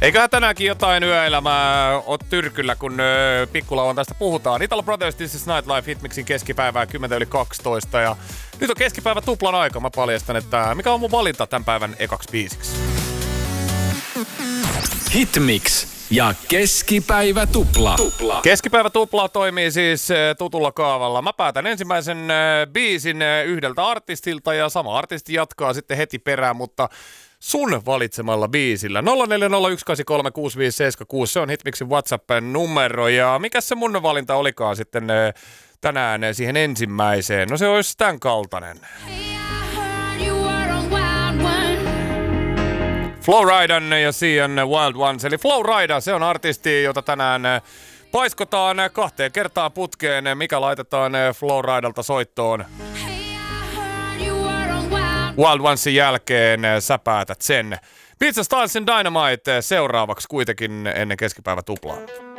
Eiköhän tänäänkin jotain yöelämää ole tyrkyllä, kun pikkulauantaista puhutaan. Italo Brothers, This is Nightlife, Hitmixin keskipäivää 10:12. Ja nyt on keskipäivä tuplan aika. Mä paljastan, että mikä on mun valinta tämän päivän ekaksi biisiksi. Hitmix ja keskipäivä tupla. Keskipäivä tupla toimii siis tutulla kaavalla. Mä päätän ensimmäisen biisin yhdeltä artistilta ja sama artisti jatkaa sitten heti perään, mutta sun valitsemalla biisillä. 0401836576, se on Hitmixin WhatsApp-numero. Ja mikä se mun valinta olikaan sitten tänään siihen ensimmäiseen? No se olisi tämän kaltainen. Flowridan ja Sian Wild Ones. Eli Flowrida, se on artisti, jota tänään paiskotaan 2 kertaa putkeen. Mikä laitetaan Flowridalta soittoon? Wild Onesin jälkeen sä päätät sen. Pizza Stars and Dynamite seuraavaksi kuitenkin ennen keskipäivä tuplaa.